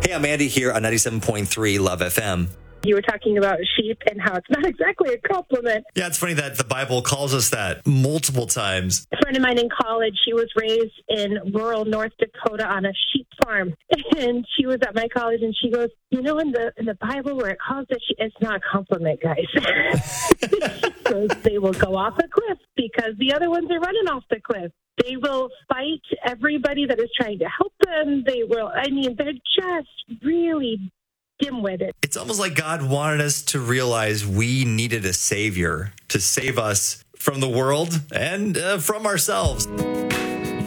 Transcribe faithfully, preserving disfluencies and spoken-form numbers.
Hey, I'm Andy here on ninety-seven point three Love F M. You were talking about sheep and how it's not exactly a compliment. Yeah, it's funny that the Bible calls us that multiple times. A friend of mine in college, she was raised in rural North Dakota on a sheep farm. And she was at my college and she goes, you know, in the in the Bible where it calls it, it's not a compliment, guys. She goes, they will go off a cliff because the other ones are running off the cliff. They will fight everybody that is trying to help them. They will, I mean, they're just really dim-witted. It's almost like God wanted us to realize we needed a savior to save us from the world and uh, from ourselves.